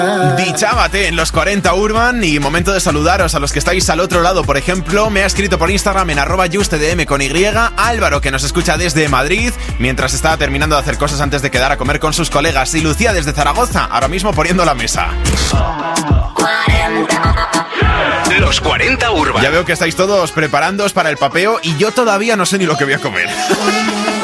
Dichábate en los 40 Urban. Y momento de saludaros a los que estáis al otro lado. Por ejemplo, me ha escrito por Instagram en @justdm con Y Álvaro, que nos escucha desde Madrid mientras está terminando de hacer cosas antes de quedar a comer con sus colegas. Y Lucía desde Zaragoza, ahora mismo poniendo la mesa. Los 40 Urban. Ya veo que estáis todos preparándoos para el papeo y yo todavía no sé ni lo que voy a comer.